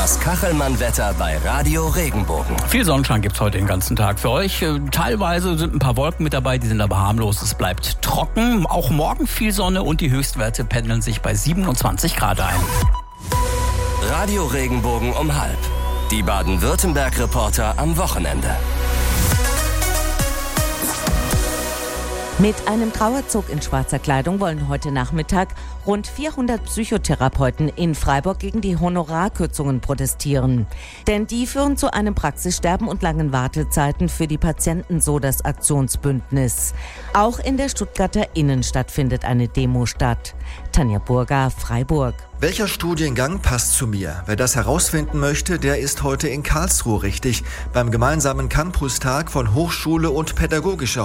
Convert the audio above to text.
Das Kachelmann-Wetter bei Radio Regenbogen. Viel Sonnenschein gibt's heute den ganzen Tag für euch. Teilweise sind ein paar Wolken mit dabei, die sind aber harmlos. Es bleibt trocken. Auch morgen viel Sonne und die Höchstwerte pendeln sich bei 27 Grad ein. Radio Regenbogen um 12:30. Die Baden-Württemberg-Reporter am Wochenende. Mit einem Trauerzug in schwarzer Kleidung wollen heute Nachmittag rund 400 Psychotherapeuten in Freiburg gegen die Honorarkürzungen protestieren. Denn die führen zu einem Praxissterben und langen Wartezeiten für die Patienten, so das Aktionsbündnis. Auch in der Stuttgarter Innenstadt findet eine Demo statt. Tanja Burger, Freiburg. Welcher Studiengang passt zu mir? Wer das herausfinden möchte, der ist heute in Karlsruhe richtig, beim gemeinsamen Campustag von Hochschule und pädagogischer